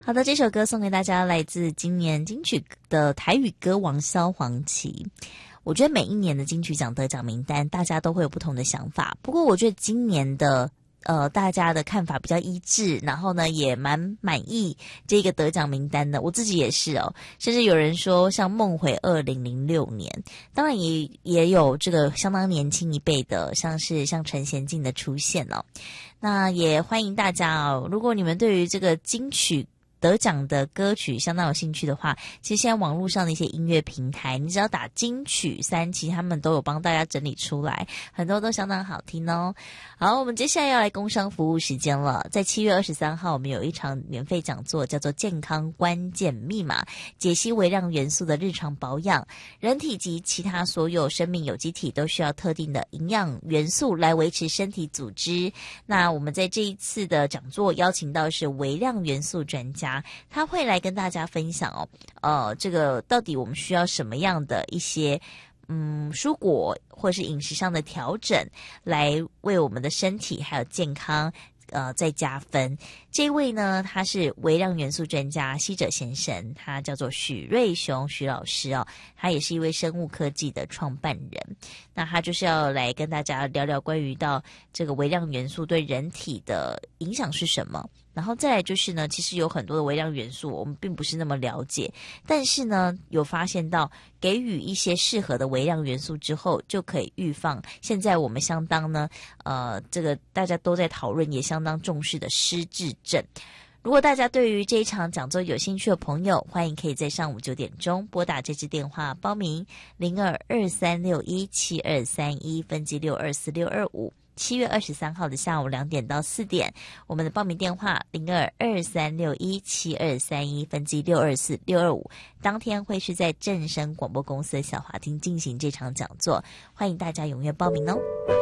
好的，这首歌送给大家，来自今年金曲的台语歌王萧煌奇。我觉得每一年的金曲奖得奖名单，大家都会有不同的想法。不过我觉得今年的大家的看法比较一致，然后呢也蛮满意这个得奖名单的。我自己也是哦，甚至有人说像梦回2006年，当然也有这个相当年轻一辈的，像陈娴静的出现哦。那也欢迎大家哦，如果你们对于这个金曲得奖的歌曲相当有兴趣的话，其实现在网络上的一些音乐平台，你只要打金曲3，其实他们都有帮大家整理出来，很多都相当好听哦。好，我们接下来要来工商服务时间了。在7月23号，我们有一场免费讲座，叫做健康关键密码，解析微量元素的日常保养。人体及其他所有生命有机体都需要特定的营养元素来维持身体组织。那我们在这一次的讲座邀请到的是微量元素专家，他会来跟大家分享这个到底我们需要什么样的一些蔬果或是饮食上的调整，来为我们的身体还有健康再加分。这位呢，他是微量元素专家西者先生，他叫做许瑞雄许老师哦，他也是一位生物科技的创办人。那他就是要来跟大家聊聊关于到这个微量元素对人体的影响是什么。然后再来就是呢，其实有很多的微量元素我们并不是那么了解，但是呢有发现到给予一些适合的微量元素之后，就可以预防现在我们相当呢这个大家都在讨论也相当重视的失智症。如果大家对于这一场讲座有兴趣的朋友，欢迎可以在上午9点钟拨打这支电话报名0223617231分机624625。7月23号的下午2点到4点，我们的报名电话0223617231分机624625。当天会是在正声广播公司的小华厅进行这场讲座，欢迎大家踊跃报名哦。